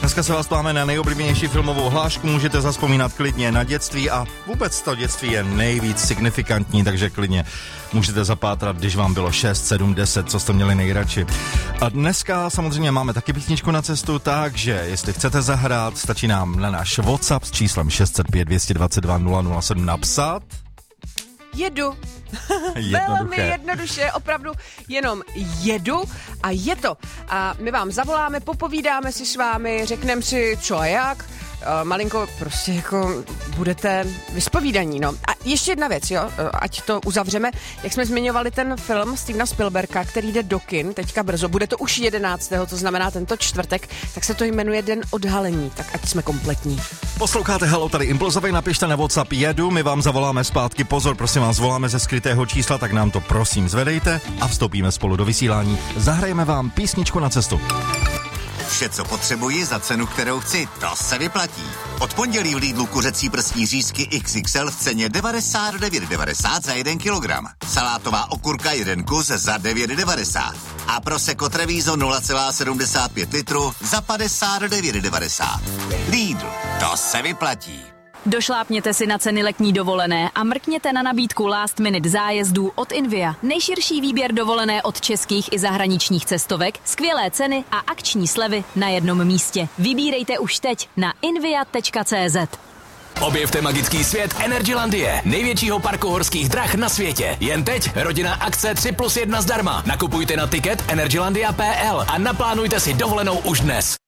Dneska se vás ptáme na nejoblíbenější filmovou hlášku, můžete zazpomínat klidně na dětství a vůbec to dětství je nejvíc signifikantní, takže klidně můžete zapátrat, když vám bylo 6, 7, 10, co jste měli nejradši. A dneska samozřejmě máme taky písničku na cestu, takže jestli chcete zahrát, stačí nám na náš WhatsApp s číslem 605 222 007 napsat. Jedu. Velmi jednoduše, opravdu jenom jedu a je to. A my vám zavoláme, popovídáme si s vámi, řekneme si co a jak. Malinko prostě jako budete vyspovídaní, no. A ještě jedna věc, jo, ať to uzavřeme. Jak jsme zmiňovali ten film Stevena Spielberga, který jde do kin teďka brzo, bude to už 11., to znamená tento čtvrtek, tak se to jmenuje Den odhalení, tak ať jsme kompletní. Posloucháte Halo, tady Impulzovej, napište na WhatsApp jedu, my vám zavoláme zpátky, pozor, prosím vás, voláme ze skrytého čísla, tak nám to prosím zvedejte a vstoupíme spolu do vysílání. Zahrajeme vám písničku na cestu. Vše, co potřebuji za cenu, kterou chci, to se vyplatí. Od pondělí v Lidlu kuřecí prsní řízky XXL v ceně 99,90 za 1 kilogram. Salátová okurka 1 kus za 9,90. A Prosecco Treviso 0,75 litru za 59,90. Lidl, to se vyplatí. Došlápněte si na ceny letní dovolené a mrkněte na nabídku Last Minute zájezdů od Invia. Nejširší výběr dovolené od českých i zahraničních cestovek, skvělé ceny a akční slevy na jednom místě. Vybírejte už teď na invia.cz. Objevte magický svět Energylandie, největšího parku horských drah na světě. Jen teď rodinná akce 3+1 zdarma. Nakupujte na ticket energylandia.pl a naplánujte si dovolenou už dnes.